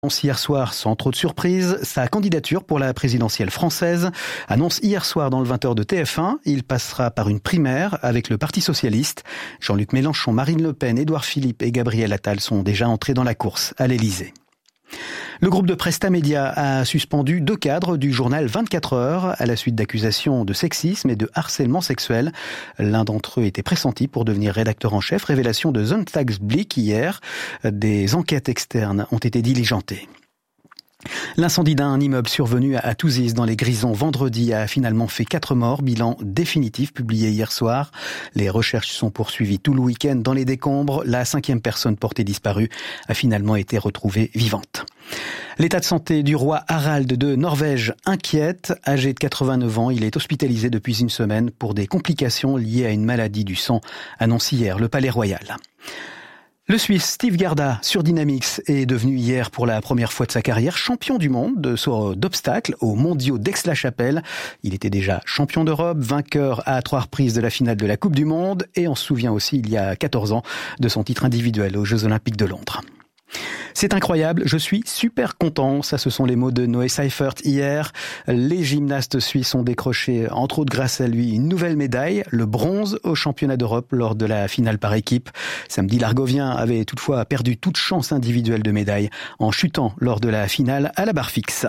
Annonce hier soir, sans trop de surprise, sa candidature pour la présidentielle française. Annonce hier soir dans le 20h de TF1. Il passera par une primaire avec le Parti socialiste. Jean-Luc Mélenchon, Marine Le Pen, Édouard Philippe et Gabriel Attal sont déjà entrés dans la course à l'Élysée. Le groupe de Presta Media a suspendu 2 cadres du journal 24 heures à la suite d'accusations de sexisme et de harcèlement sexuel. L'un d'entre eux était pressenti pour devenir rédacteur en chef. Révélation de Sonntagsblick hier. Des enquêtes externes ont été diligentées. L'incendie d'un immeuble survenu à Touzis dans les Grisons vendredi a finalement fait 4 morts, bilan définitif publié hier soir. Les recherches sont poursuivies tout le week-end dans les décombres. La 5e personne portée disparue a finalement été retrouvée vivante. L'état de santé du roi Harald de Norvège inquiète. Âgé de 89 ans, il est hospitalisé depuis une semaine pour des complications liées à une maladie du sang, annonce hier le Palais Royal. Le Suisse Steve Garda sur Dynamix est devenu hier pour la première fois de sa carrière champion du monde de saut d'obstacles aux mondiaux d'Aix-la-Chapelle. Il était déjà champion d'Europe, vainqueur à 3 reprises de la finale de la Coupe du Monde et on se souvient aussi il y a 14 ans de son titre individuel aux Jeux Olympiques de Londres. C'est incroyable, je suis super content. Ça, ce sont les mots de Noé Seifert hier. Les gymnastes suisses ont décroché, entre autres grâce à lui, une nouvelle médaille, le bronze au championnat d'Europe lors de la finale par équipe. Samedi, l'Argovien avait toutefois perdu toute chance individuelle de médaille en chutant lors de la finale à la barre fixe.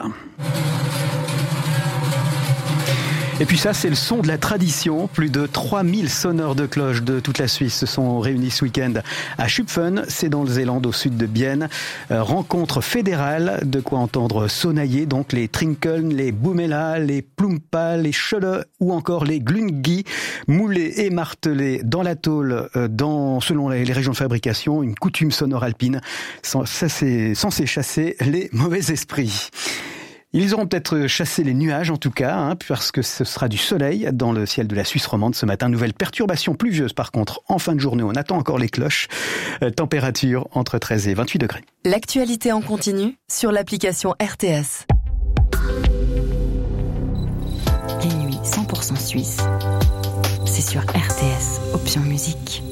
Et puis ça, c'est le son de la tradition. Plus de 3000 sonneurs de cloches de toute la Suisse se sont réunis ce week-end à Schupfen. C'est dans le Zélande, au sud de Bienne. Rencontre fédérale, de quoi entendre sonnailler. Donc les Trinkeln, les Boumela, les Plumpa, les Schölle ou encore les Glungi. Moulés et martelés dans la tôle, selon les régions de fabrication. Une coutume sonore alpine. C'est censé chasser les mauvais esprits. Ils auront peut-être chassé les nuages en tout cas, parce que ce sera du soleil dans le ciel de la Suisse romande ce matin. Nouvelle perturbation pluvieuse par contre en fin de journée. On attend encore les cloches. Température entre 13 et 28 degrés. L'actualité en continu sur l'application RTS. Les nuits 100% suisses. C'est sur RTS, option musique.